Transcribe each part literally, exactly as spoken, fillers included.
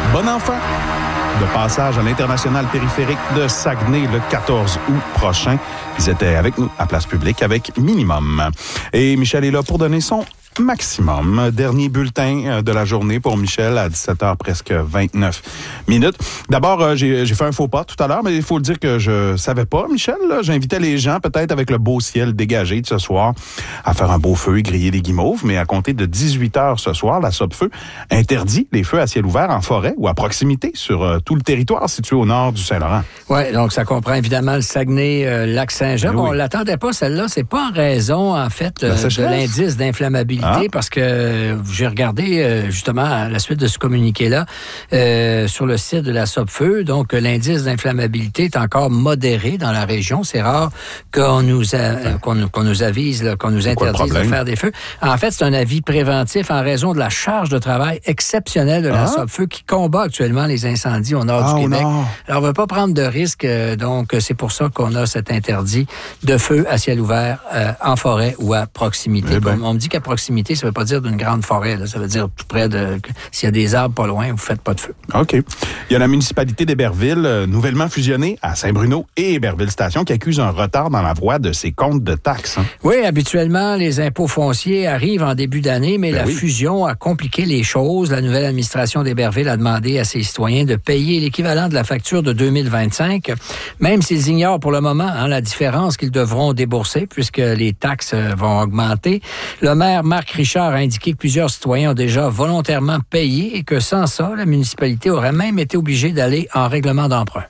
Bon enfant! De passage à l'International périphérique de Saguenay le quatorze août prochain. Ils étaient avec nous à Place Publique avec Minimum. Et Michel est là pour donner son maximum. Dernier bulletin de la journée pour Michel à dix-sept heures presque vingt-neuf minutes. D'abord, euh, j'ai, j'ai fait un faux pas tout à l'heure, mais il faut le dire que je savais pas, Michel. Là, j'invitais les gens, peut-être avec le beau ciel dégagé de ce soir, à faire un beau feu et griller des guimauves, mais à compter de dix-huit heures ce soir, la Sopfeu interdit les feux à ciel ouvert en forêt ou à proximité sur euh, tout le territoire situé au nord du Saint-Laurent. Oui, donc ça comprend évidemment le Saguenay, euh, Lac-Saint-Jean. Bon, oui. On l'attendait pas, celle-là. C'est pas en raison, en fait, euh, de l'indice d'inflammabilité. Ah. Parce que euh, j'ai regardé euh, justement à la suite de ce communiqué-là euh, sur le site de la Sopfeu. Donc, euh, l'indice d'inflammabilité est encore modéré dans la région. C'est rare qu'on nous, a, qu'on, qu'on nous avise, là, qu'on nous interdise de faire des feux. En fait, c'est un avis préventif en raison de la charge de travail exceptionnelle de la ah. Sopfeu qui combat actuellement les incendies au nord ah, du Québec. Non. Alors, on ne veut pas prendre de risques. Euh, donc, c'est pour ça qu'on a cet interdit de feu à ciel ouvert euh, en forêt ou à proximité. Eh ben. On, on me dit qu'à proximité, ça ne veut pas dire d'une grande forêt. Là. Ça veut dire tout près de... S'il y a des arbres pas loin, vous ne faites pas de feu. OK. Il y a la municipalité d'Héberville, euh, nouvellement fusionnée à Saint-Bruno et Héberville-Station, qui accuse un retard dans l'envoi de ses comptes de taxes. Hein. Oui, habituellement, les impôts fonciers arrivent en début d'année, mais ben la oui. fusion a compliqué les choses. La nouvelle administration d'Héberville a demandé à ses citoyens de payer l'équivalent de la facture de deux mille vingt-cinq, même s'ils ignorent pour le moment hein, la différence qu'ils devront débourser, puisque les taxes vont augmenter. Le maire Marc Richard a indiqué que plusieurs citoyens ont déjà volontairement payé et que sans ça, la municipalité aurait même été obligée d'aller en règlement d'emprunt.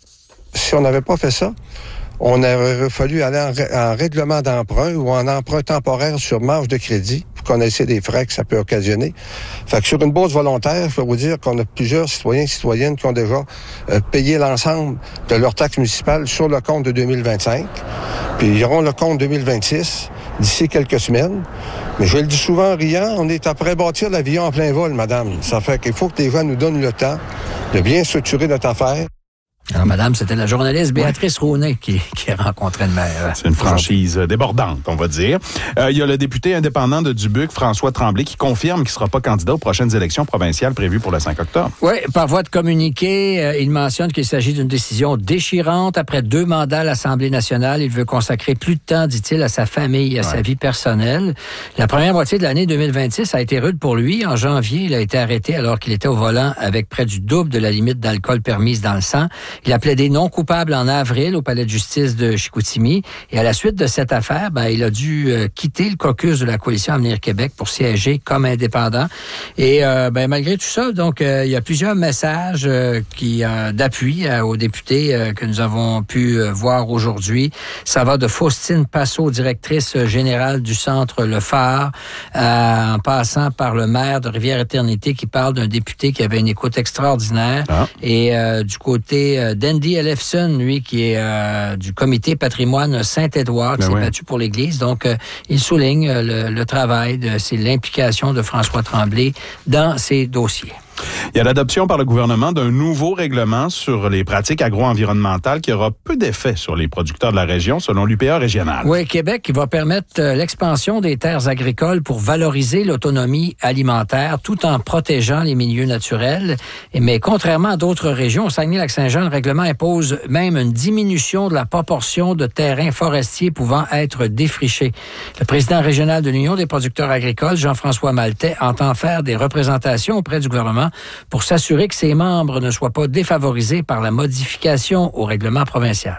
Si on n'avait pas fait ça, on aurait fallu aller en, ré- en règlement d'emprunt ou en emprunt temporaire sur marge de crédit pour connaître des frais que ça peut occasionner. Fait que sur une bourse volontaire, je peux vous dire qu'on a plusieurs citoyens et citoyennes qui ont déjà euh, payé l'ensemble de leur taxe municipale sur le compte de deux mille vingt-cinq. Puis ils auront le compte deux mille vingt-six d'ici quelques semaines. Mais je le dis souvent en riant, on est après bâtir l'avion en plein vol, madame. Ça fait qu'il faut que les gens nous donnent le temps de bien structurer notre affaire. Alors, madame, c'était la journaliste Béatrice ouais. Rounet qui, qui a rencontré le maire. C'est une franchise débordante, on va dire. Euh, il y a le député indépendant de Dubuque, François Tremblay, qui confirme qu'il ne sera pas candidat aux prochaines élections provinciales prévues pour le cinq octobre. Oui, par voie de communiqué, euh, il mentionne qu'il s'agit d'une décision déchirante. Après deux mandats à l'Assemblée nationale, il veut consacrer plus de temps, dit-il, à sa famille et à ouais. sa vie personnelle. La première moitié de l'année deux mille vingt-six a été rude pour lui. En janvier, il a été arrêté alors qu'il était au volant avec près du double de la limite d'alcool permise dans le sang. Il a plaidé non coupable en avril au palais de justice de Chicoutimi. Et à la suite de cette affaire, ben, il a dû euh, quitter le caucus de la Coalition Avenir Québec pour siéger comme indépendant. Et euh, ben, malgré tout ça, donc euh, il y a plusieurs messages euh, qui euh, d'appui euh, aux députés euh, que nous avons pu euh, voir aujourd'hui. Ça va de Faustine Passot, directrice générale du Centre Le Phare, euh, en passant par le maire de Rivière-Éternité qui parle d'un député qui avait une écoute extraordinaire. Ah. Et euh, du côté euh, d'Andy Ellefson, lui, qui est euh, du comité patrimoine Saint-Édouard, qui ben s'est oui. battu pour l'Église. Donc, euh, il souligne euh, le, le travail, de, c'est l'implication de François Tremblay dans ces dossiers. Il y a l'adoption par le gouvernement d'un nouveau règlement sur les pratiques agro-environnementales qui aura peu d'effet sur les producteurs de la région, selon l'U P A régional. Oui, Québec, qui va permettre l'expansion des terres agricoles pour valoriser l'autonomie alimentaire tout en protégeant les milieux naturels. Mais contrairement à d'autres régions, au Saguenay-Lac-Saint-Jean, le règlement impose même une diminution de la proportion de terrains forestiers pouvant être défrichés. Le président régional de l'Union des producteurs agricoles, Jean-François Maltais, entend faire des représentations auprès du gouvernement pour s'assurer que ses membres ne soient pas défavorisés par la modification au règlement provincial.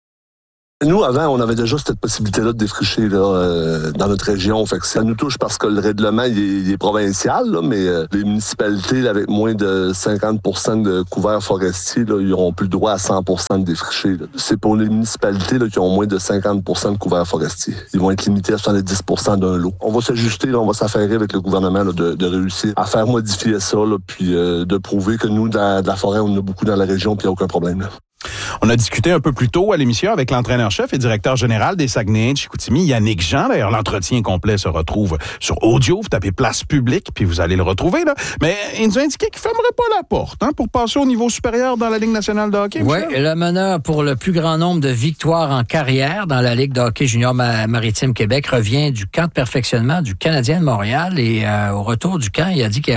Nous, avant, on avait déjà cette possibilité-là de défricher là, euh, dans notre région. Fait que ça nous touche parce que le règlement il est, il est provincial, là, mais euh, les municipalités là, avec moins de cinquante pour cent de couverts forestiers, là, ils n'auront plus le droit à cent pour cent de défricher. Là. C'est pour les municipalités là, qui ont moins de cinquante pour cent de couverts forestiers. Ils vont être limités à soixante-dix pour cent d'un lot. On va s'ajuster, là, on va s'affairer avec le gouvernement là, de, de réussir à faire modifier ça, là, puis euh, de prouver que nous, dans de la forêt, on en a beaucoup dans la région, puis il n'y a aucun problème. Là. On a discuté un peu plus tôt à l'émission avec l'entraîneur-chef et directeur général des Saguenayens de Chicoutimi, Yannick Jean. D'ailleurs, l'entretien complet se retrouve sur audio. Vous tapez Place Publique, puis vous allez le retrouver. Là. Mais il nous a indiqué qu'il ne fermerait pas la porte hein, pour passer au niveau supérieur dans la Ligue nationale de hockey. Oui, le meneur pour le plus grand nombre de victoires en carrière dans la Ligue de hockey junior Maritime Québec revient du camp de perfectionnement du Canadien de Montréal. Et euh, au retour du camp, il a dit qu'il a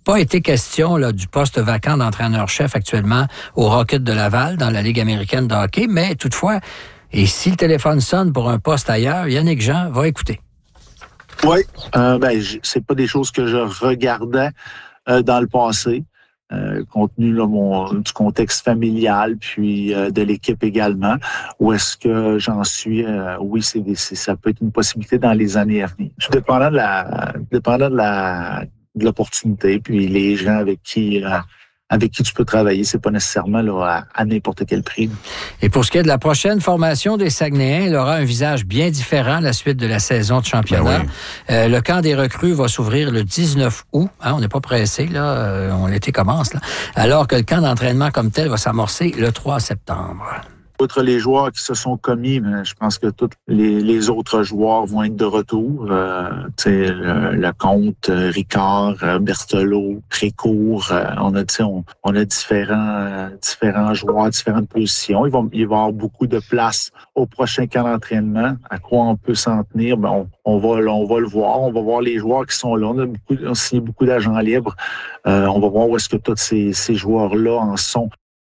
pas été question là, du poste vacant d'entraîneur-chef actuellement au Rocket de Laval dans la Ligue américaine de hockey, mais toutefois, et si le téléphone sonne pour un poste ailleurs, Yannick Jean va écouter. Oui, euh, ben, c'est pas des choses que je regardais euh, dans le passé. Euh, compte tenu là, mon, du contexte familial, puis euh, de l'équipe également. Où est-ce que j'en suis? Euh, oui, c'est, c'est ça peut être une possibilité dans les années à venir. Je suis dépendant de la, dépendant de la, de l'opportunité, puis les gens avec qui, euh, avec qui tu peux travailler, c'est pas nécessairement là, à, à n'importe quel prix. Et pour ce qui est de la prochaine formation des Saguenayens, elle aura un visage bien différent à la suite de la saison de championnat. Ben oui. euh, le camp des recrues va s'ouvrir le dix-neuf août. Hein, on n'est pas pressé, là. Euh, on l'été commence, là. Alors que le camp d'entraînement comme tel va s'amorcer le trois septembre. Outre les joueurs qui se sont commis, mais je pense que tous les, les autres joueurs vont être de retour. Euh, le, le Comte, Ricard, Berthelot, Précourt, euh, on a, on, on a différents, euh, différents joueurs, différentes positions. Il va, il va y avoir beaucoup de place au prochain camp d'entraînement. À quoi on peut s'en tenir? Ben, on, on, va, on va le voir. On va voir les joueurs qui sont là. On a, beaucoup, on a signé beaucoup d'agents libres. Euh, on va voir où est-ce que tous ces, ces joueurs-là en sont.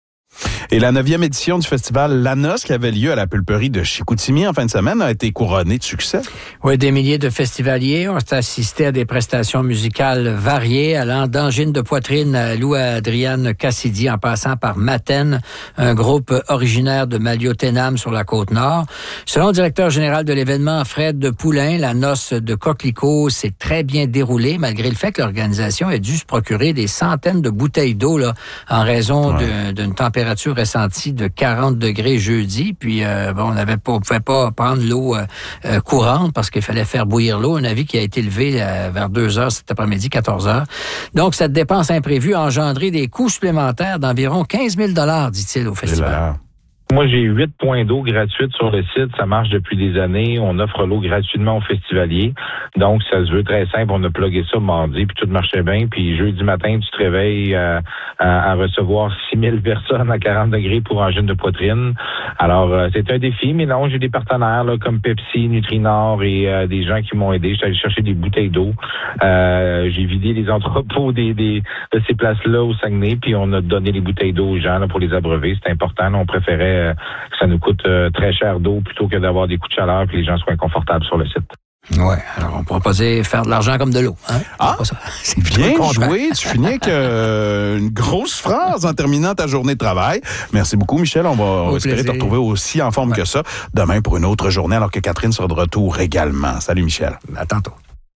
Et la neuvième édition du festival Lanos, qui avait lieu à la pulperie de Chicoutimi en fin de semaine, a été couronnée de succès. Oui, des milliers de festivaliers ont assisté à des prestations musicales variées, allant d'Angine de poitrine à Lou Adriane Cassidy, en passant par Matène, un groupe originaire de Maliotenam sur la Côte-Nord. Selon le directeur général de l'événement, Fred de Poulain, la noce de Coquelicot s'est très bien déroulée, malgré le fait que l'organisation a dû se procurer des centaines de bouteilles d'eau là, en raison ouais. de, d'une température ressentie de quarante degrés jeudi, puis euh, bon, on avait pas, on pouvait pas prendre l'eau euh, euh, courante parce qu'il fallait faire bouillir l'eau, un avis qui a été levé euh, vers deux heures cet après-midi, quatorze heures. Donc, cette dépense imprévue a engendré des coûts supplémentaires d'environ quinze mille dollars, dit-il au festival. Moi, j'ai huit points d'eau gratuites sur le site. Ça marche depuis des années. On offre l'eau gratuitement aux festivaliers. Donc, ça se veut très simple. On a plugué ça mardi, puis tout marchait bien. Puis jeudi matin, tu te réveilles euh, à, à recevoir six mille personnes à quarante degrés pour angine de poitrine. Alors, euh, c'est un défi. Mais non, j'ai des partenaires là, comme Pepsi, Nutrinor et euh, des gens qui m'ont aidé. Je suis allé chercher des bouteilles d'eau. Euh, j'ai vidé les entrepôts des, des, de ces places-là au Saguenay, puis on a donné les bouteilles d'eau aux gens là, pour les abreuver. C'est important. Là, on préférait que ça nous coûte euh, très cher d'eau plutôt que d'avoir des coups de chaleur et que les gens soient inconfortables sur le site. Oui, alors on pourra pas dire faire de l'argent comme de l'eau. Hein? Ah, ça. C'est bien joué. Tu finis avec euh, une grosse phrase en terminant ta journée de travail. Merci beaucoup, Michel. On va on espérer te retrouver aussi en forme ouais. que ça demain pour une autre journée, alors que Catherine sera de retour également. Salut, Michel. À tantôt.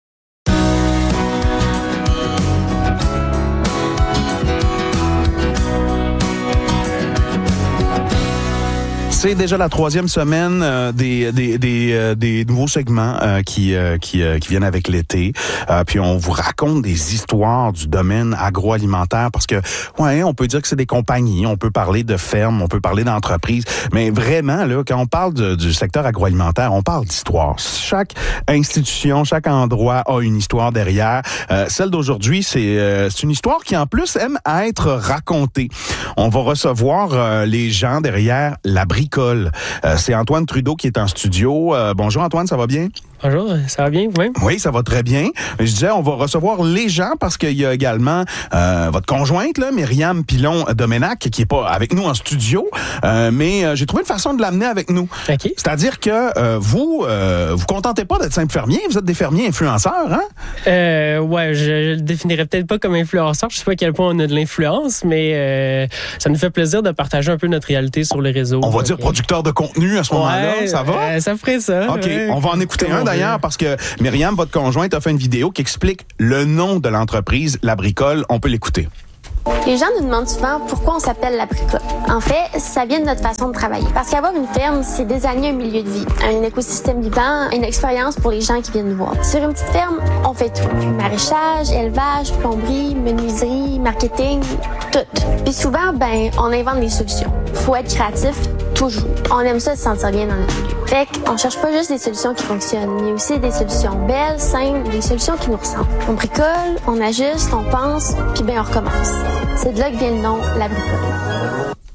C'est déjà la troisième semaine euh, des, des, des, euh, des nouveaux segments euh, qui, euh, qui, euh, qui viennent avec l'été. Euh, puis on vous raconte des histoires du domaine agroalimentaire parce que, ouais, on peut dire que c'est des compagnies, on peut parler de fermes, on peut parler d'entreprises, mais vraiment, là, quand on parle de, du secteur agroalimentaire, on parle d'histoire. Chaque institution, chaque endroit a une histoire derrière. Euh, celle d'aujourd'hui, c'est, euh, c'est une histoire qui, en plus, aime à être racontée. On va recevoir euh, les gens derrière la brique. Euh, c'est Antoine Trudeau qui est en studio. Euh, bonjour Antoine, ça va bien? Bonjour, ça va bien vous-même? Oui, ça va très bien. Je disais, on va recevoir les gens parce qu'il y a également euh, votre conjointe, là, Myriam Pilon-Domenac, qui est pas avec nous en studio, euh, mais euh, j'ai trouvé une façon de l'amener avec nous. Okay. C'est-à-dire que euh, vous, euh, vous contentez pas d'être simple fermier, vous êtes des fermiers influenceurs, hein? Euh, ouais, je, je le définirais peut-être pas comme influenceur. Je sais pas à quel point on a de l'influence, mais euh, ça nous fait plaisir de partager un peu notre réalité sur les réseaux. On va dire producteur de contenu à ce moment-là, ouais, ça va? Euh, ça ferait ça. OK, ouais. On va en écouter un d'ailleurs parce que Myriam, votre conjointe, a fait une vidéo qui explique le nom de l'entreprise, La Bricole. On peut l'écouter. Les gens nous demandent souvent pourquoi on s'appelle La Bricole. En fait, ça vient de notre façon de travailler. Parce qu'avoir une ferme, c'est désigner un milieu de vie, un écosystème vivant, une expérience pour les gens qui viennent nous voir. Sur une petite ferme, on fait tout. Maraîchage, élevage, plomberie, menuiserie, marketing, tout. Puis souvent, ben, on invente des solutions. Faut être créatif, toujours. On aime ça se sentir bien dans notre milieu. Fait qu'on cherche pas juste des solutions qui fonctionnent, mais aussi des solutions belles, simples, des solutions qui nous ressemblent. On bricole, on ajuste, on pense, puis ben on recommence. C'est de là que vient le nom La Bricole.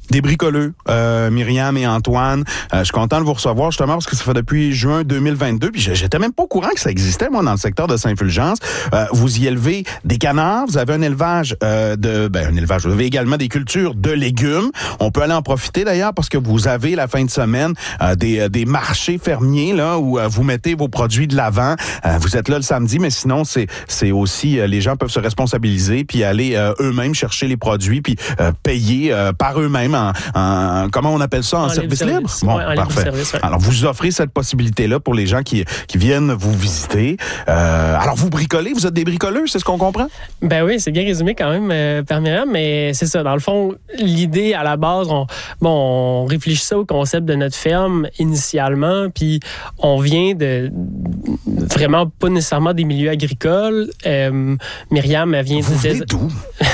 Des bricoleux, euh, Myriam et Antoine. Euh, je suis content de vous recevoir justement parce que ça fait depuis juin deux mille vingt-deux. Puis j'étais même pas au courant que ça existait, moi, dans le secteur de Saint-Fulgence. Euh, vous y élevez des canards. Vous avez un élevage euh, de... Ben, un élevage. Vous avez également des cultures de légumes. On peut aller en profiter d'ailleurs parce que vous avez la fin de semaine euh, des, des marchés fermiers là où euh, vous mettez vos produits de l'avant. Euh, vous êtes là le samedi, mais sinon, c'est, c'est aussi... Euh, les gens peuvent se responsabiliser puis aller euh, eux-mêmes chercher les produits puis euh, payer euh, par eux-mêmes. En, en, comment on appelle ça, en, en service libre? libre? Bon, ouais, parfait. Service, ouais. Alors, vous offrez cette possibilité-là pour les gens qui, qui viennent vous visiter. Euh, alors, vous bricolez, vous êtes des bricoleux, c'est ce qu'on comprend? Ben oui, c'est bien résumé quand même, euh, par Myriam, mais c'est ça. Dans le fond, l'idée, à la base, on, bon, on réfléchissait au concept de notre ferme initialement, puis on vient de vraiment pas nécessairement des milieux agricoles. Euh, Myriam, elle vient... Vous de... venez d'où?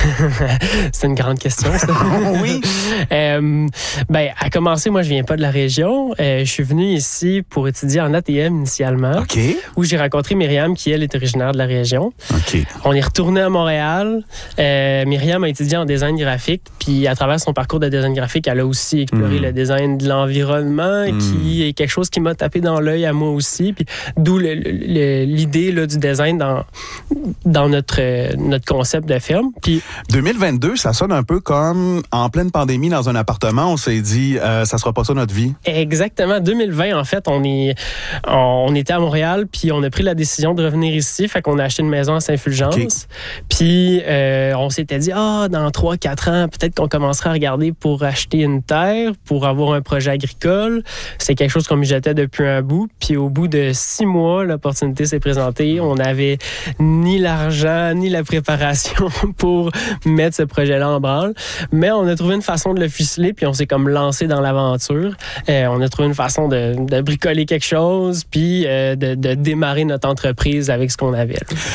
C'est une grande question, ça. Oui. Euh, ben, à commencer, moi, je viens pas de la région. Euh, je suis venu ici pour étudier en A T M initialement, OK. où j'ai rencontré Myriam, qui, elle, est originaire de la région. OK. On est retourné à Montréal. Euh, Myriam a étudié en design graphique, puis à travers son parcours de design graphique, elle a aussi exploré Mm. le design de l'environnement, Mm. qui est quelque chose qui m'a tapé dans l'œil à moi aussi. Puis d'où le, le, l'idée là, du design dans, dans notre, euh, notre concept de ferme. Puis deux mille vingt-deux, ça sonne un peu comme en pleine pandémie dans un appartement. On s'est dit, euh, ça sera pas ça notre vie. Exactement. deux mille vingt, en fait, on est, on était à Montréal, puis on a pris la décision de revenir ici. Fait qu'on a acheté une maison à Saint-Fulgence. Okay. Puis euh, on s'était dit, ah, dans trois quatre ans, peut-être qu'on commencera à regarder pour acheter une terre, pour avoir un projet agricole. C'est quelque chose qu'on mijotait depuis un bout. Puis au bout de six mois, l'opportunité s'est présentée. On n'avait ni l'argent, ni la préparation pour mettre ce projet-là en branle. Mais on a trouvé une façon de le ficeler, puis on s'est comme lancé dans l'aventure. Euh, on a trouvé une façon de, de bricoler quelque chose, puis euh, de, de démarrer notre entreprise avec ce qu'on avait. Là.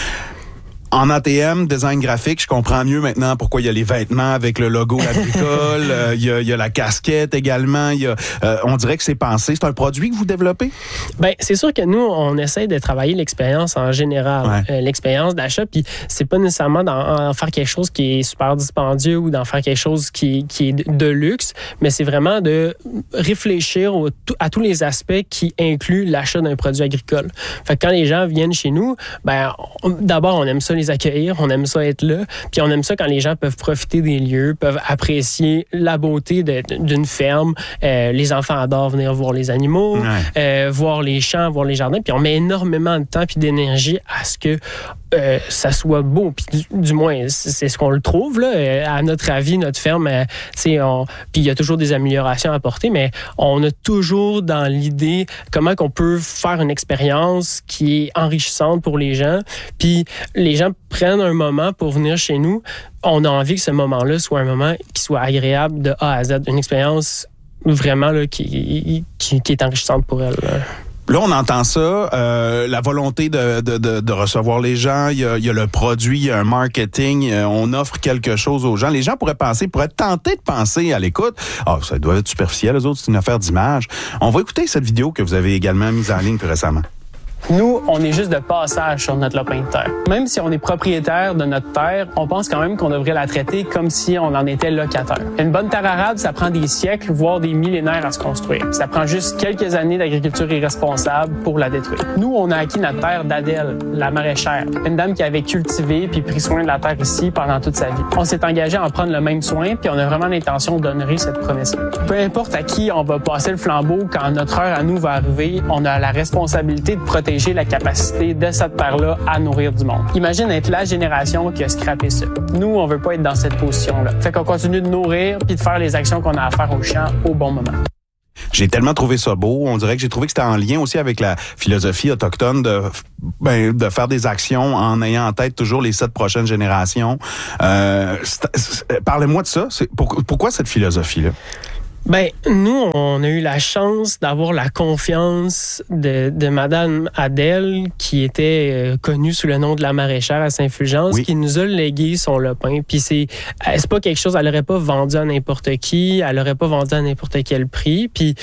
En A T M, design graphique, je comprends mieux maintenant pourquoi il y a les vêtements avec le logo agricole, euh, il, y a, il y a la casquette également, il y a, euh, on dirait que c'est pensé. C'est un produit que vous développez? Bien, c'est sûr que nous, on essaie de travailler l'expérience en général, ouais. euh, l'expérience d'achat, puis c'est pas nécessairement d'en faire quelque chose qui est super dispendieux ou d'en faire quelque chose qui, qui est de luxe, mais c'est vraiment de réfléchir au, à tous les aspects qui incluent l'achat d'un produit agricole. Fait que quand les gens viennent chez nous, ben on, d'abord, on aime ça les accueillir, on aime ça être là, puis on aime ça quand les gens peuvent profiter des lieux, peuvent apprécier la beauté de, d'une ferme. Euh, les enfants adorent venir voir les animaux, ouais. euh, voir les champs, voir les jardins, puis on met énormément de temps puis d'énergie à ce que euh, ça soit beau, puis du, du moins, c'est ce qu'on le trouve, là. À notre avis, notre ferme, euh, tu sais, puis il y a toujours des améliorations à apporter, mais on a toujours dans l'idée comment qu'on peut faire une expérience qui est enrichissante pour les gens, puis les gens prennent un moment pour venir chez nous. On a envie que ce moment-là soit un moment qui soit agréable de A à Z, une expérience vraiment là, qui, qui, qui est enrichissante pour elle. Là. Là, on entend ça, euh, la volonté de, de, de, de recevoir les gens, il y, a, il y a le produit, il y a un marketing, euh, on offre quelque chose aux gens. Les gens pourraient penser, pourraient tenter de penser à l'écoute. Ah, oh, ça doit être superficiel, les autres, c'est une affaire d'image. On va écouter cette vidéo que vous avez également mise en ligne plus récemment. Nous, on est juste de passage sur notre lopin de terre. Même si on est propriétaire de notre terre, on pense quand même qu'on devrait la traiter comme si on en était locataire. Une bonne terre arable, ça prend des siècles, voire des millénaires à se construire. Ça prend juste quelques années d'agriculture irresponsable pour la détruire. Nous, on a acquis notre terre d'Adèle, la maraîchère, une dame qui avait cultivé puis pris soin de la terre ici pendant toute sa vie. On s'est engagé à en prendre le même soin puis on a vraiment l'intention d'honorer cette promesse. Peu importe à qui on va passer le flambeau, quand notre heure à nous va arriver, on a la responsabilité de protéger la capacité de cette terre-là à nourrir du monde. Imagine être la génération qui a scrappé ça. Nous, on veut pas être dans cette position-là. Fait qu'on continue de nourrir puis de faire les actions qu'on a à faire au champ au bon moment. J'ai tellement trouvé ça beau. On dirait que j'ai trouvé que c'était en lien aussi avec la philosophie autochtone de, ben, de faire des actions en ayant en tête toujours les sept prochaines générations. Euh, c'est, c'est, parlez-moi de ça. C'est, pour, pourquoi cette philosophie-là? Ben, nous, on a eu la chance d'avoir la confiance de, de Madame Adèle, qui était euh, connue sous le nom de la maraîchère à Saint-Fulgence, oui. qui nous a légué son lopin. Puis c'est, c'est pas quelque chose, elle aurait pas vendu à n'importe qui, elle aurait pas vendu à n'importe quel prix. Puis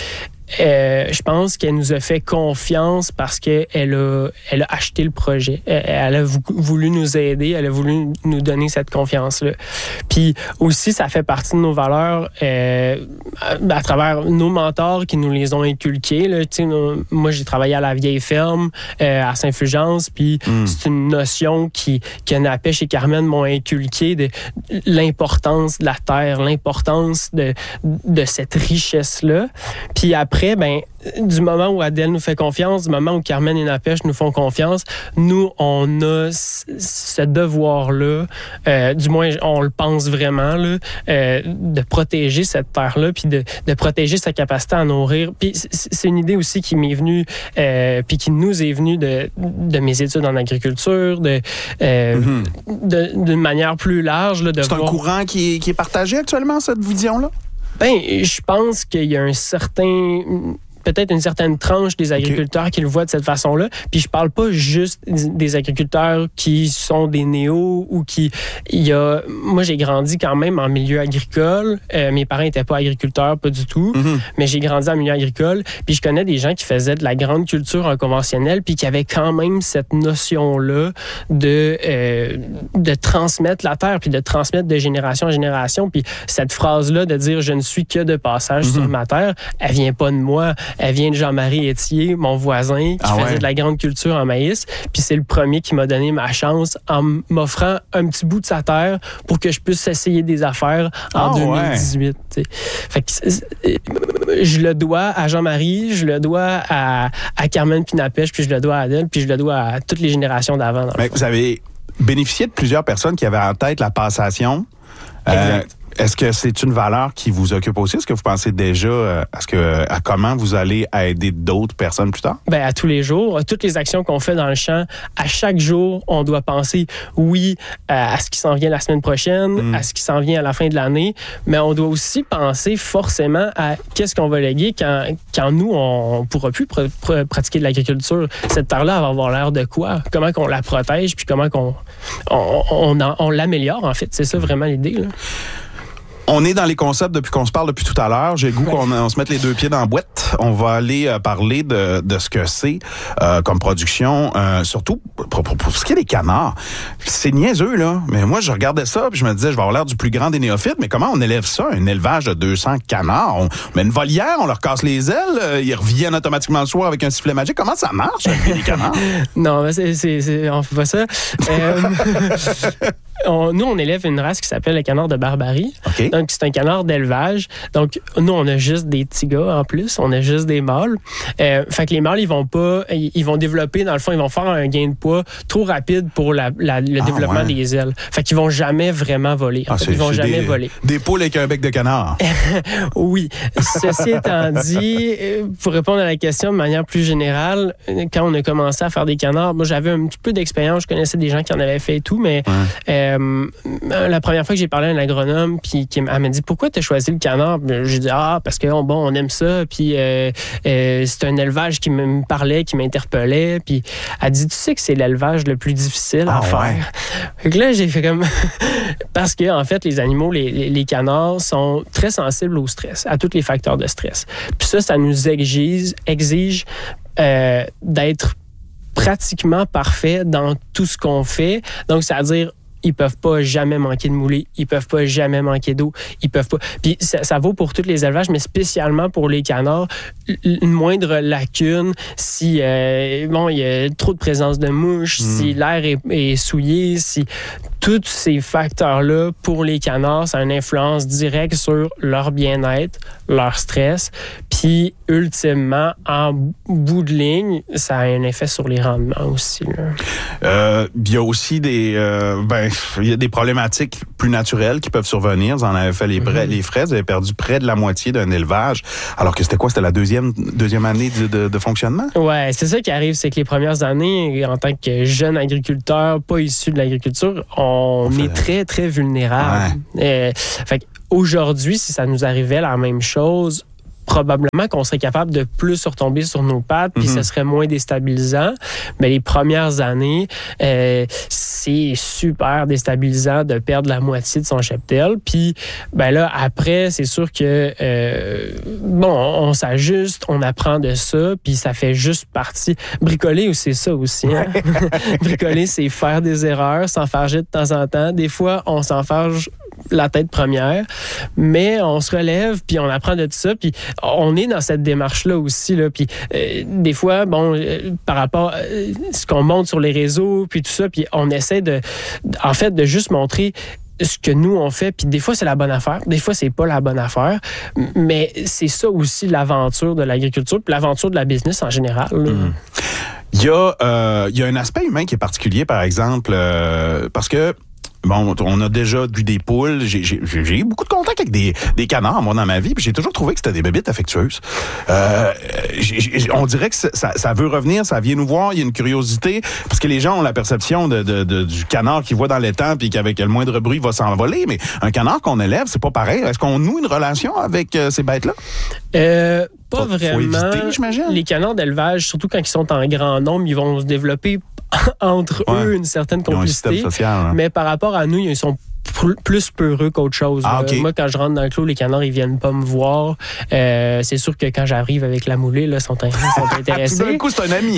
euh, je pense qu'elle nous a fait confiance parce qu'elle a, elle a acheté le projet. Elle, elle a voulu nous aider, elle a voulu nous donner cette confiance-là. Puis aussi, ça fait partie de nos valeurs euh, à, à travers nos mentors qui nous les ont inculqués. Là. Tu sais, nous, moi, j'ai travaillé à la vieille ferme euh, à Saint-Fulgence, puis mm. c'est une notion qui, que Napèche et Carmen m'ont inculqué de l'importance de la terre, l'importance de, de cette richesse-là. Puis après, ben, du moment où Adèle nous fait confiance, du moment où Carmen et Napèche nous font confiance, nous, on a ce devoir-là, euh, du moins, on le pense vraiment, là, euh, de protéger cette terre-là, puis de, de protéger sa capacité à nourrir. Puis c'est une idée aussi qui m'est venue, euh, puis qui nous est venue de, de mes études en agriculture, de, euh, mm-hmm. de, d'une manière plus large. Là, de c'est voir... un courant qui est, qui est partagé actuellement, cette vision-là? Ben, je pense qu'il y a un certain... peut-être une certaine tranche des agriculteurs okay. qui le voient de cette façon-là. Puis je parle pas juste des agriculteurs qui sont des néos ou qui... Il y a... Moi, j'ai grandi quand même en milieu agricole. Euh, mes parents n'étaient pas agriculteurs, pas du tout. Mm-hmm. Mais j'ai grandi en milieu agricole. Puis je connais des gens qui faisaient de la grande culture en conventionnel puis qui avaient quand même cette notion-là de, euh, de transmettre la terre puis de transmettre de génération en génération. Puis cette phrase-là de dire « je ne suis que de passage mm-hmm. sur ma terre », elle vient pas de moi. Elle vient de Jean-Marie Étier, mon voisin, qui ah faisait ouais. de la grande culture en maïs. Puis c'est le premier qui m'a donné ma chance en m'offrant un petit bout de sa terre pour que je puisse essayer des affaires en ah deux mille dix-huit. Ouais. Fait que je le dois à Jean-Marie, je le dois à, à Carmen puis Napèche, puis je le dois à Adèle, puis je le dois à toutes les générations d'avant. Mais vous avez bénéficié de plusieurs personnes qui avaient en tête la passation. Exact. Euh, Est-ce que c'est une valeur qui vous occupe aussi? Est-ce que vous pensez déjà euh, à, ce que, à comment vous allez aider d'autres personnes plus tard? Bien, à tous les jours. Toutes les actions qu'on fait dans le champ, à chaque jour, on doit penser, oui, à ce qui s'en vient la semaine prochaine, mm. à ce qui s'en vient à la fin de l'année, mais on doit aussi penser forcément à qu'est-ce qu'on va léguer quand, quand nous, on ne pourra plus pr- pr- pratiquer de l'agriculture. Cette terre-là va avoir l'air de quoi? Comment qu'on la protège, puis comment qu'on on, on, on, on l'améliore, en fait. C'est ça vraiment l'idée, là. On est dans les concepts depuis qu'on se parle depuis tout à l'heure. J'ai le goût qu'on on se mette les deux pieds dans la boîte. On va aller euh, parler de, de ce que c'est euh, comme production, euh, surtout pour, pour, pour ce qui est des canards. C'est niaiseux, là. Mais moi, je regardais ça puis je me disais, je vais avoir l'air du plus grand des néophytes, mais comment on élève ça, un élevage de deux cents canards? On met une volière, on leur casse les ailes, euh, ils reviennent automatiquement le soir avec un sifflet magique. Comment ça marche, avec les canards? Non, mais c'est, c'est, c'est, on fait pas ça. Euh, on, nous, on élève une race qui s'appelle le canard de Barbarie. Okay. Donc, c'est un canard d'élevage. Donc, nous, on a juste des petits gars en plus. On a juste des mâles. Euh, fait que les mâles, ils vont pas... Ils vont développer, dans le fond, ils vont faire un gain de poids trop rapide pour la, la, le ah, développement ouais. des ailes. Fait qu'ils vont jamais vraiment voler. En ah, fait, ils vont jamais des, voler. Des poules avec un bec de canard. Oui. Ceci étant dit, pour répondre à la question de manière plus générale, quand on a commencé à faire des canards, moi, j'avais un petit peu d'expérience. Je connaissais des gens qui en avaient fait et tout, mais ouais. euh, la première fois que j'ai parlé à un agronome, puis qui m'a dit « Pourquoi tu as choisi le canard? » J'ai dit « Ah, parce que bon, on aime ça, puis euh, euh, c'est un élevage qui me parlait, qui m'interpellait. » Puis elle dit « Tu sais que c'est l'élevage le plus difficile à ah, faire. Ouais. » Fait que là, j'ai fait comme... parce que, en fait, les animaux, les, les canards sont très sensibles au stress, à tous les facteurs de stress. Puis ça, ça nous exige, exige euh, d'être pratiquement parfait dans tout ce qu'on fait. Donc, c'est-à-dire, ils peuvent pas jamais manquer de mouler, ils peuvent pas jamais manquer d'eau, ils peuvent pas. Puis ça, ça vaut pour tous les élevages, mais spécialement pour les canards, une moindre lacune, si euh, bon, il y a trop de présence de mouches, mmh. si l'air est, est souillé, si tous ces facteurs-là pour les canards, ça a une influence directe sur leur bien-être, leur stress, puis ultimement, en bout de ligne, ça a un effet sur les rendements aussi. Il euh, y a aussi des, euh, ben, il y a des problématiques plus naturelles qui peuvent survenir. Vous en avez fait les, mm-hmm. les frais, vous avez perdu près de la moitié d'un élevage, alors que c'était quoi? C'était la deuxième, deuxième année de, de, de fonctionnement? Ouais, c'est ça qui arrive, c'est que les premières années, en tant que jeune agriculteur, pas issu de l'agriculture, on fait... est très, très vulnérable. Ouais. Euh, fait qu'aujourd'hui, si ça nous arrivait la même chose, probablement qu'on serait capable de plus retomber sur nos pattes, puis Mm-hmm. ce serait moins déstabilisant. Mais les premières années, euh, c'est super déstabilisant de perdre la moitié de son cheptel. Puis, ben là, après, c'est sûr que, euh, bon, on, on s'ajuste, on apprend de ça, puis ça fait juste partie. Bricoler, c'est ça aussi. Hein? Bricoler, c'est faire des erreurs, s'enfarger de temps en temps. Des fois, on s'enfarge la tête première, mais on se relève, puis on apprend de tout ça, puis on est dans cette démarche-là aussi, là, puis euh, des fois, bon, euh, par rapport à euh, ce qu'on montre sur les réseaux, puis tout ça, puis on essaie de, en fait, de juste montrer ce que nous on fait, puis des fois c'est la bonne affaire, des fois c'est pas la bonne affaire, mais c'est ça aussi l'aventure de l'agriculture, puis l'aventure de la business en général. Mmh. Il y a, euh, il y a un aspect humain qui est particulier, par exemple, euh, parce que bon, on a déjà vu des poules. J'ai, j'ai, j'ai eu beaucoup de contact avec des, des canards, moi, dans ma vie, puis j'ai toujours trouvé que c'était des bébites affectueuses. Euh, j'ai, j'ai, on dirait que ça, ça veut revenir, ça vient nous voir, il y a une curiosité, parce que les gens ont la perception de, de, de, du canard qui voit dans l'étang, puis qu'avec le moindre bruit, il va s'envoler, mais un canard qu'on élève, c'est pas pareil. Est-ce qu'on noue une relation avec euh, ces bêtes-là? Euh, pas faut, vraiment. Faut éviter, j'imagine. Les canards d'élevage, surtout quand ils sont en grand nombre, ils vont se développer entre ouais. eux une certaine complicité. Social, hein. Mais par rapport à nous, ils sont plus peureux qu'autre chose. Ah, okay. Moi, quand je rentre dans le clos, les canards, ils viennent pas me voir. Euh, c'est sûr que quand j'arrive avec la moulée, là, ils sont, ils sont intéressés. Tout d'un coup, c'est un ami.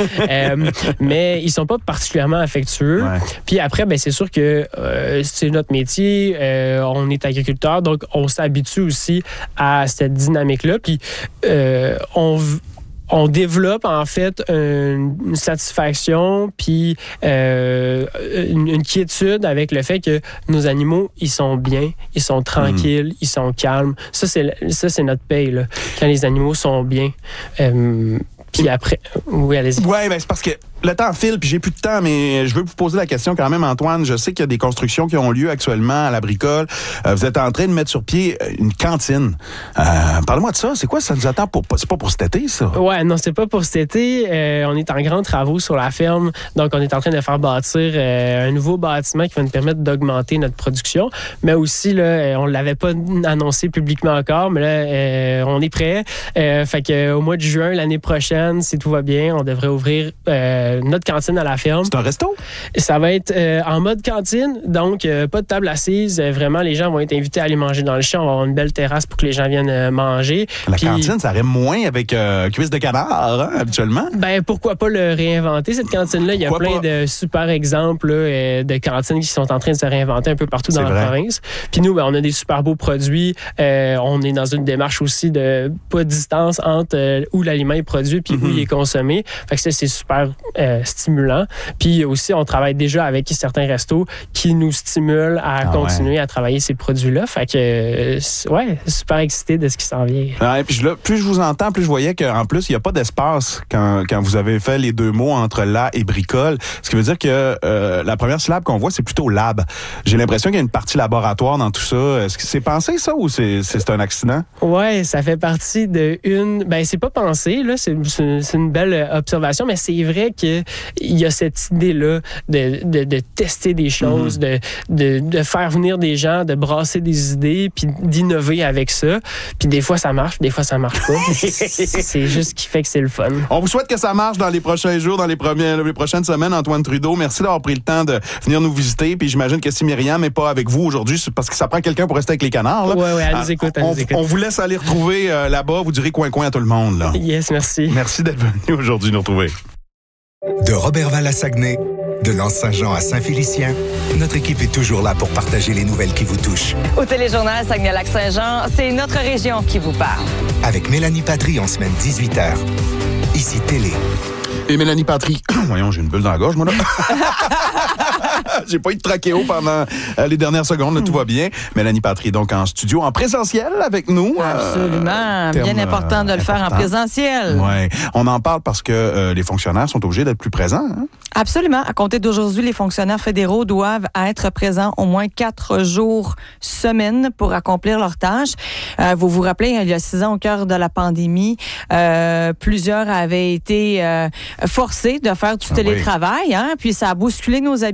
euh, mais ils sont pas particulièrement affectueux. Ouais. Puis après, ben, c'est sûr que euh, c'est notre métier. Euh, on est agriculteur, donc on s'habitue aussi à cette dynamique-là. Puis euh, on On développe en fait une, une satisfaction puis euh, une, une quiétude avec le fait que nos animaux, ils sont bien, ils sont tranquilles, mmh. ils sont calmes. Ça, c'est, ça, c'est notre paye, là, quand les animaux sont bien. Euh, puis après... Oui, allez-y. Oui, ben c'est parce que le temps file, puis j'ai plus de temps, mais je veux vous poser la question quand même, Antoine. Je sais qu'il y a des constructions qui ont lieu actuellement à la Bricole. Euh, vous êtes en train de mettre sur pied une cantine. Euh, parle-moi de ça. C'est quoi ça nous attend? Pour, c'est pas pour cet été, ça? Ouais, non, c'est pas pour cet été. Euh, on est en grands travaux sur la ferme. Donc, on est en train de faire bâtir euh, un nouveau bâtiment qui va nous permettre d'augmenter notre production. Mais aussi, là, on l'avait pas annoncé publiquement encore, mais là, euh, on est prêt. Euh, fait qu'au mois de juin, l'année prochaine, si tout va bien, on devrait ouvrir euh, notre cantine à la ferme. C'est un resto? Ça va être euh, en mode cantine, donc euh, pas de table assise. Euh, vraiment, les gens vont être invités à aller manger dans le champ. On va avoir une belle terrasse pour que les gens viennent euh, manger. La Puis, cantine, ça rime moins avec euh, cuisse de canard, hein, habituellement? Ben, pourquoi pas le réinventer, cette cantine-là? Il y a pourquoi plein pas? de super exemples là, euh, de cantines qui sont en train de se réinventer un peu partout dans C'est la vrai. province. Puis nous, ben, on a des super beaux produits. Euh, on est dans une démarche aussi de pas de distance entre euh, où l'aliment est produit puis Mm-hmm. où il est consommé. Fait que ça, c'est super euh, stimulant. Puis aussi, on travaille déjà avec certains restos qui nous stimulent à Ah continuer ouais. à travailler ces produits-là. Fait que, euh, ouais, super excité de ce qui s'en vient. Ouais, puis là, plus je vous entends, plus je voyais qu'en plus, il n'y a pas d'espace quand, quand vous avez fait les deux mots entre la et bricole. Ce qui veut dire que euh, la première syllabe qu'on voit, c'est plutôt lab. J'ai l'impression qu'il y a une partie laboratoire dans tout ça. Est-ce que c'est pensé, ça, ou c'est, c'est, c'est un accident? Ouais, ça fait partie de une... Ben, c'est pas pensé, là. C'est, c'est, c'est une belle observation, mais c'est vrai qu'il y a cette idée-là de, de, de tester des choses, mm-hmm. de, de, de faire venir des gens, de brasser des idées, puis d'innover avec ça. Puis des fois, ça marche, des fois, ça marche pas. C'est juste ce qui fait que c'est le fun. On vous souhaite que ça marche dans les prochains jours, dans les, premiers, les prochaines semaines, Antoine Trudeau. Merci d'avoir pris le temps de venir nous visiter. Puis j'imagine que si Myriam n'est pas avec vous aujourd'hui, c'est parce que ça prend quelqu'un pour rester avec les canards. Là. Ouais, ouais, elle nous écoute, elle on, nous écoute. On vous laisse aller retrouver euh, là-bas. Vous direz coin-coin à tout le monde. Là. Yes, merci. Merci d'être venu aujourd'hui nous retrouver. De Robertval à Saguenay, de L'Anse-Saint-Jean à Saint-Félicien, notre équipe est toujours là pour partager les nouvelles qui vous touchent. Au téléjournal Saguenay-Lac-Saint-Jean, c'est notre région qui vous parle. Avec Mélanie Patry en semaine dix-huit heures. Ici Télé. Et Mélanie Patry, voyons, j'ai une bulle dans la gorge, moi, là. J'ai pas eu de trachéo pendant euh, les dernières secondes, là, tout va bien. Mélanie Patry, donc en studio, en présentiel avec nous. Absolument, euh, bien important de le important. faire en présentiel. Oui, on en parle parce que euh, les fonctionnaires sont obligés d'être plus présents. Hein? Absolument. À compter d'aujourd'hui, les fonctionnaires fédéraux doivent être présents au moins quatre jours semaine pour accomplir leurs tâches. Euh, vous vous rappelez, il y a six ans, au cœur de la pandémie, euh, plusieurs avaient été euh, forcés de faire du télétravail, hein, puis ça a bousculé nos habitudes.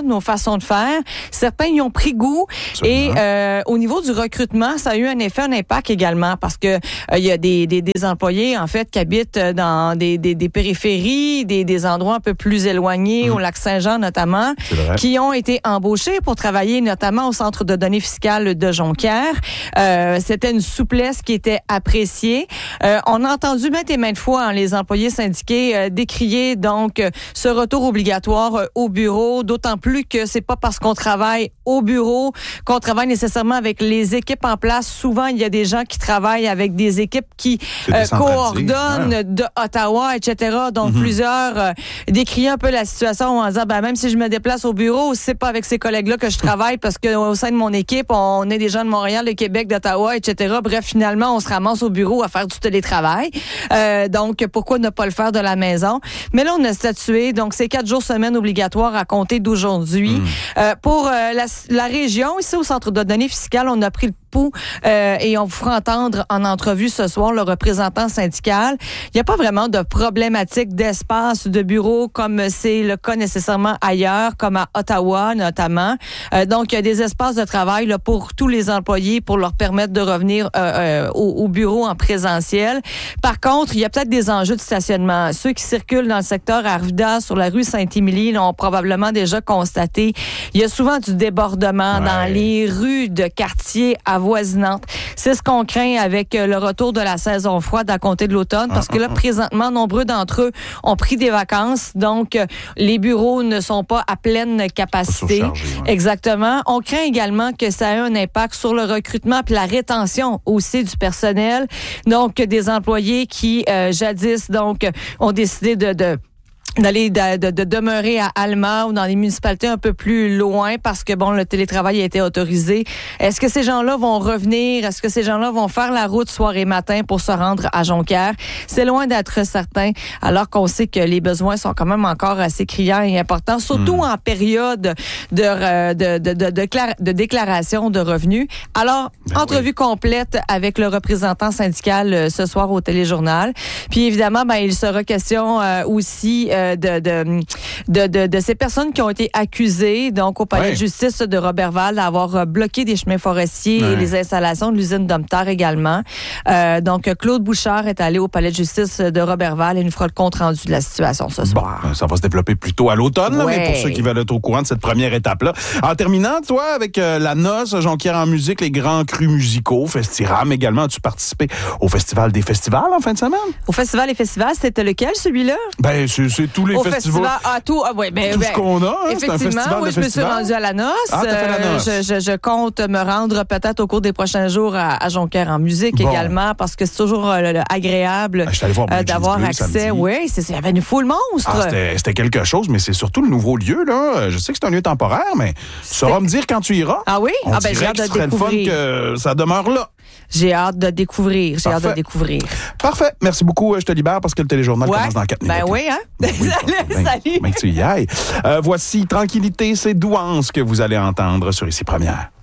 nos façons de faire. Certains y ont pris goût. Absolument. Et euh, au niveau du recrutement, ça a eu un effet, un impact également parce que il euh, y a des, des, des employés, en fait, qui habitent dans des, des, des périphéries, des, des endroits un peu plus éloignés, mmh. au Lac-Saint-Jean notamment, qui ont été embauchés pour travailler notamment au Centre de données fiscales de Jonquière. Euh, c'était une souplesse qui était appréciée. Euh, on a entendu maintes et maintes fois hein, les employés syndiqués euh, décrier donc euh, ce retour obligatoire euh, au bureau, d'autant plus que c'est pas parce qu'on travaille au bureau qu'on travaille nécessairement avec les équipes en place. Souvent, il y a des gens qui travaillent avec des équipes qui euh, coordonnent ouais. de Ottawa, et cetera. Donc, mm-hmm. plusieurs euh, décriaient un peu la situation en disant, ben, même si je me déplace au bureau, c'est pas avec ces collègues-là que je travaille parce qu'au sein de mon équipe, on est des gens de Montréal, de Québec, d'Ottawa, et cetera. Bref, finalement, on se ramasse au bureau à faire du télétravail. Euh, donc, pourquoi ne pas le faire de la maison? Mais là, on a statué. Donc, c'est quatre jours semaine obligatoires à compter d'aujourd'hui. Mm. Euh, pour euh, la, la région, ici au Centre de données fiscales, on a pris le pouls euh, et on vous fera entendre en entrevue ce soir le représentant syndical. Il n'y a pas vraiment de problématique d'espace de bureau comme c'est le cas nécessairement ailleurs, comme à Ottawa notamment. Euh, donc, il y a des espaces de travail là, pour tous les employés pour leur permettre de revenir euh, euh, au, au bureau en présentiel. Par contre, il y a peut-être des enjeux de stationnement. Ceux qui circulent dans le secteur Arvida sur la rue Saint-Émilie l'ont probablement déjà constaté. Il y a souvent du débordement ouais. dans les rues de quartiers avoisinantes. C'est ce qu'on craint avec le retour de la saison froide à compter de l'automne, parce que là, présentement, nombreux d'entre eux ont pris des vacances, donc les bureaux ne sont pas à pleine capacité. Ouais. Exactement. On craint également que ça ait un impact sur le recrutement puis la rétention aussi du personnel. Donc, des employés qui, euh, jadis, donc, ont décidé de... de d'aller de, de, de demeurer à Alma ou dans les municipalités un peu plus loin parce que bon le télétravail a été autorisé. Est-ce que ces gens-là vont revenir? Est-ce que ces gens-là vont faire la route soir et matin pour se rendre à Jonquière? C'est loin d'être certain, alors qu'on sait que les besoins sont quand même encore assez criants et importants, surtout mmh. en période de, de, de, de, de, cla- de déclaration de revenus. Alors, ben entrevue oui. complète avec le représentant syndical euh, ce soir au Téléjournal. Puis évidemment, ben il sera question euh, aussi euh, De, de, de, de, de ces personnes qui ont été accusées, donc au palais ouais. de justice de Roberval, d'avoir bloqué des chemins forestiers ouais. et les installations de l'usine Domtar également. Euh, donc, Claude Bouchard est allé au palais de justice de Roberval et nous fera le compte-rendu de la situation ce soir. Bon, ça va se développer plutôt à l'automne, ouais. là, mais pour ceux qui veulent être au courant de cette première étape-là. En terminant, toi, avec euh, la noce, Jonquière en musique, les grands crus musicaux, Festiram également, as-tu participé au Festival des festivals en fin de semaine? Au Festival des festivals, c'était lequel, celui-là? Ben, c'est, c'est tous les au festivals. Festival, ah, tout, ah, ouais, ben, tout ben, ce qu'on a, hein, effectivement, c'est un festival oui, de je festival. me suis rendue à la noce. Ah, t'as fait la noce. Euh, je, je, je compte me rendre peut-être au cours des prochains jours à, à Jonquière en musique bon. également, parce que c'est toujours euh, le, agréable ah, euh, d'avoir accès. Oui, il y avait une foule monstre. Ah, c'était, c'était quelque chose, mais c'est surtout le nouveau lieu. Là. Je sais que c'est un lieu temporaire, mais tu sauras me dire quand tu iras. Ah oui? On ah, ben, dirait j'ai hâte que de ce serait découvrir. le fun que ça demeure là. J'ai hâte de découvrir. J'ai Parfait. hâte de découvrir. Parfait. Merci beaucoup. Je te libère parce que le téléjournal ouais. commence dans quatre minutes. Ben oui, hein? Ben oui, salut, salut. Ben, que tu y ailles. Euh, voici Tranquillité, c'est Douance que vous allez entendre sur Ici Première.